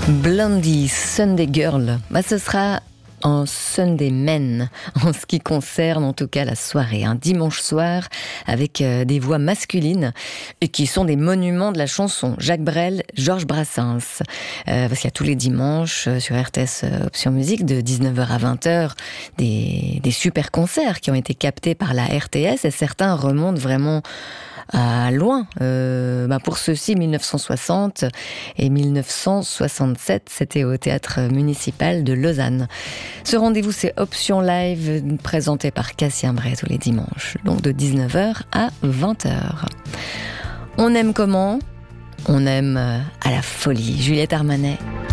Blondie, Sunday Girl, ce sera en Sunday Men, en ce qui concerne en tout cas la soirée, un dimanche soir avec des voix masculines et qui sont des monuments de la chanson. Jacques Brel, Georges Brassens, parce qu'il y a tous les dimanches sur RTS Option Musique de 19h à 20h des super concerts qui ont été captés par la RTS et certains remontent vraiment à loin. Pour ceux-ci, 1960 et 1967, c'était au théâtre municipal de Lausanne. Ce rendez-vous, c'est Option Live, présenté par Cassien Bray tous les dimanches, donc de 19h à 20h. On aime comment ? On aime à la folie. Juliette Armanet.